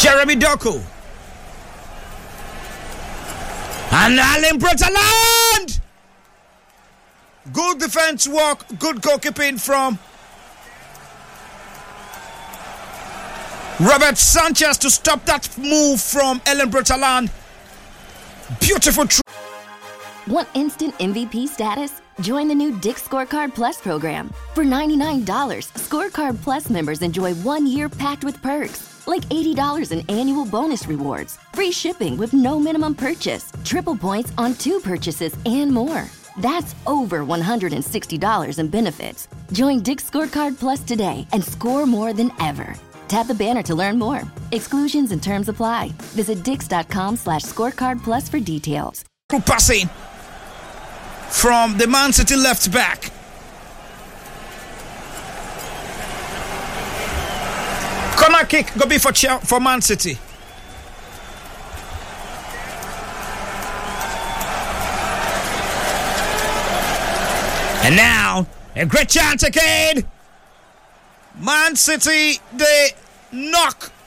Jeremy Doku. And Alan Brutaland. Good defense work, good goalkeeping from Robert Sanchez to stop that move from Ellen Brutaland. Beautiful. Want instant MVP status? Join the new Dick's Scorecard Plus program. For $99, Scorecard Plus members enjoy 1 year packed with perks, like $80 in annual bonus rewards, free shipping with no minimum purchase, triple points on 2 purchases, and more. That's over $160 in benefits. Join Dick's Scorecard Plus today and score more than ever. Tap the banner to learn more. Exclusions and terms apply. Visit dix.com/scorecard plus for details. Passing from the Man City left back. Corner kick go be for Man City. And now a great chance again. Man City, they knock